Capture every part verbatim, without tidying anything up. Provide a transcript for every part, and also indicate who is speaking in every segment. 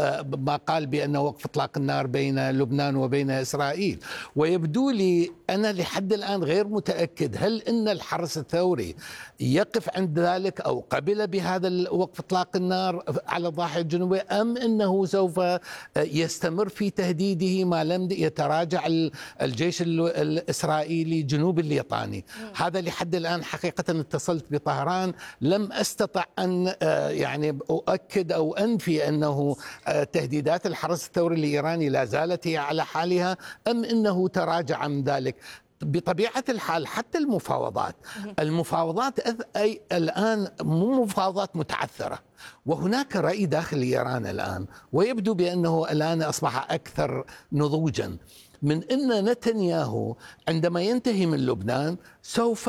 Speaker 1: ما قال بأن وقف إطلاق النار بين لبنان وبين إسرائيل. ويبدو لي أنا لحد الآن غير متأكد هل إن الحرس الثوري يقف عند ذلك أو قبل بهذا وقف إطلاق النار على الضاحية الجنوبية، أم إنه سوف يستمر في تهديده ما لم يتراجع الجيش الإسرائيلي جنوب الليطاني. هذا لحد الآن حقيقة اتصلت بطهران لم أستطع أن يعني أؤكد أو أنفي أنه تهديدات الحرس الثوري الإيراني لا زالت هي على حالها أم أنه تراجع من ذلك. بطبيعة الحال حتى المفاوضات المفاوضات أي الآن مو مفاوضات متعثرة، وهناك رأي داخل إيران الآن ويبدو بأنه الآن أصبح أكثر نضوجا من أن نتنياهو عندما ينتهي من لبنان سوف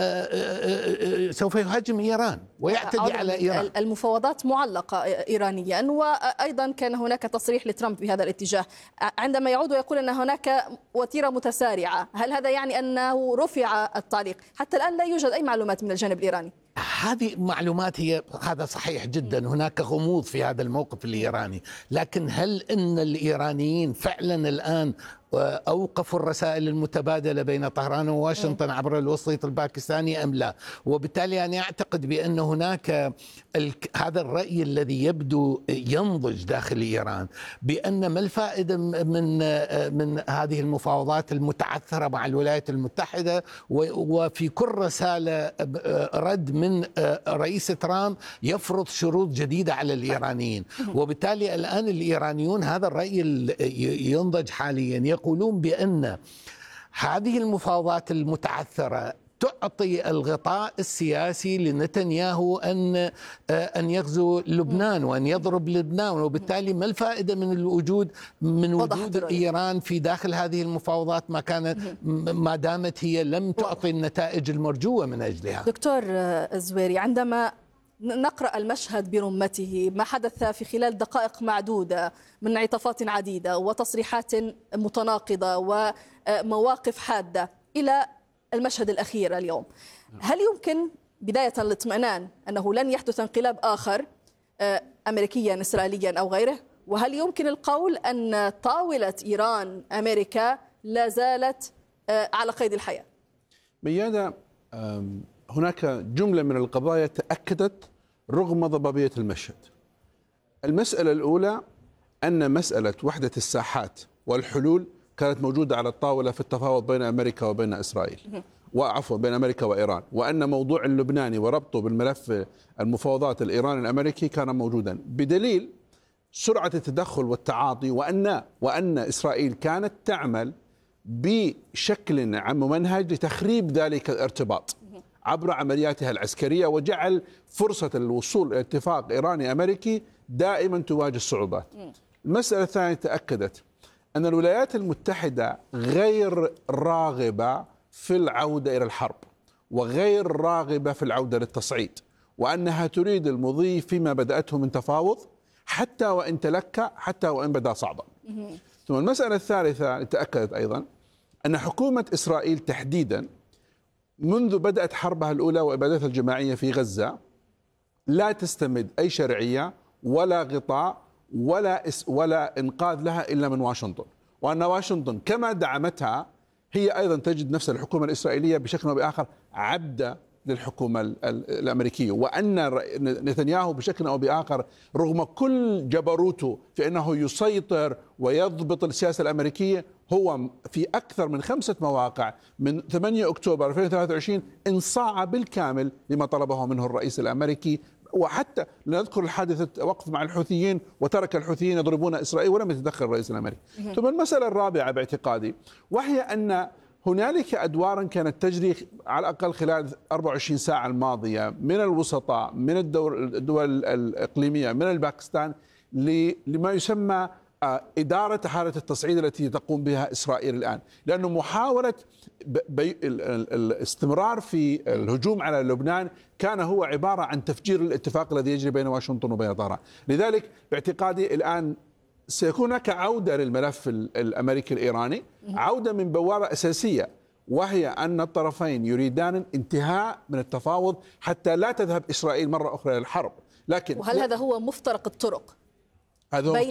Speaker 1: سوف يهاجم إيران ويعتدي على إيران.
Speaker 2: المفاوضات معلقة إيرانيا، وأيضا كان هناك تصريح لترامب بهذا الاتجاه عندما يعود ويقول أن هناك وتيرة متسارعة. هل هذا يعني أنه رفع التعليق؟ حتى الآن لا يوجد أي معلومات من الجانب الإيراني.
Speaker 1: هذه معلومات هي هذا صحيح جدا، هناك غموض في هذا الموقف الإيراني، لكن هل أن الإيرانيين فعلا الآن أوقفوا الرسائل المتبادلة بين طهران وواشنطن عبر الوسيط الباكستاني أم لا؟ وبالتالي أنا أعتقد بأن هناك هذا الرأي الذي يبدو ينضج داخل إيران بأن ما الفائدة من من هذه المفاوضات المتعثرة مع الولايات المتحدة، وفي كل رسالة رد من رئيس ترامب يفرض شروط جديدة على الإيرانيين. وبالتالي الآن الإيرانيون هذا الرأي ينضج حاليا، يقولون بأن هذه المفاوضات المتعثرة تعطي الغطاء السياسي لنتنياهو أن أن يغزو لبنان وأن يضرب لبنان، وبالتالي ما الفائدة من الوجود من وجود إيران في داخل هذه المفاوضات ما كانت ما دامت هي لم تعطي النتائج المرجوة من أجلها.
Speaker 2: دكتور الزويري، عندما نقرأ المشهد برمته، ما حدث في خلال دقائق معدودة من عطافات عديدة وتصريحات متناقضة ومواقف حادة إلى المشهد الأخير اليوم، هل يمكن بداية الاطمئنان أنه لن يحدث انقلاب آخر أمريكيا إسرائيليا أو غيره؟ وهل يمكن القول أن طاولة إيران أمريكا لا زالت على قيد الحياة؟
Speaker 3: ميادة، هناك جملة من القضايا تأكدت رغم ضبابية المشهد. المسألة الأولى أن مسألة وحدة الساحات والحلول كانت موجودة على الطاولة في التفاوض بين أمريكا وبين إسرائيل، وعفوا بين أمريكا وإيران، وأن موضوع اللبناني وربطه بالملف المفاوضات الإيراني الأمريكي كان موجودا، بدليل سرعة التدخل والتعاطي، وأن وأن إسرائيل كانت تعمل بشكل ممنهج لتخريب ذلك الارتباط عبر عملياتها العسكرية، وجعل فرصة الوصول إلى اتفاق إيراني أمريكي دائما تواجه صعوبات. المسألة الثانية تأكدت أن الولايات المتحدة غير راغبة في العودة إلى الحرب وغير راغبة في العودة للتصعيد، وأنها تريد المضي فيما بدأته من تفاوض حتى وإن تلكأ، حتى وإن بدا صعبا. ثم المسألة الثالثة تأكدت أيضا أن حكومة إسرائيل تحديدا منذ بدأت حربها الأولى وإبادتها الجماعية في غزة لا تستمد أي شرعية ولا غطاء ولا ولا إنقاذ لها إلا من واشنطن، وأن واشنطن كما دعمتها هي أيضا تجد نفس الحكومة الإسرائيلية بشكل أو بآخر عبدة للحكومة الأمريكية، وأن نتنياهو بشكل أو بآخر رغم كل جبروته في أنه يسيطر ويضبط السياسة الأمريكية، هو في أكثر من خمسة مواقع من ثمانية أكتوبر ألفين وثلاثة وعشرين انصاع بالكامل لما طلبه منه الرئيس الأمريكي. وحتى لنذكر الحادثة وقف مع الحوثيين وترك الحوثيين يضربون إسرائيل ولم يتدخل الرئيس الأمريكي. ثم المسألة الرابعة باعتقادي، وهي أن هنالك أدوارا كانت تجري على الأقل خلال أربع وعشرين ساعة الماضية من الوسطاء، من الدول الإقليمية، من الباكستان، لما يسمى إدارة حالة التصعيد التي تقوم بها إسرائيل الآن، لأنه محاولة الاستمرار في الهجوم على لبنان كان هو عبارة عن تفجير الاتفاق الذي يجري بين واشنطن وبين طهران. لذلك باعتقادي الآن سيكون هناك عودة للملف الأمريكي الإيراني، عودة من بوابة أساسية، وهي أن الطرفين يريدان انتهاء من التفاوض حتى لا تذهب إسرائيل مرة أخرى إلى الحرب. لكن
Speaker 2: وهل هذا هو مفترق الطرق
Speaker 3: هذا هو